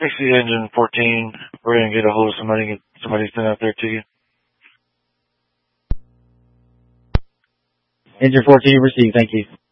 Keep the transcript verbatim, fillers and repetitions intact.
Fix the engine fourteen. We're going to get a hold of somebody and get somebody sent out there to you. Engine fourteen received. Thank you.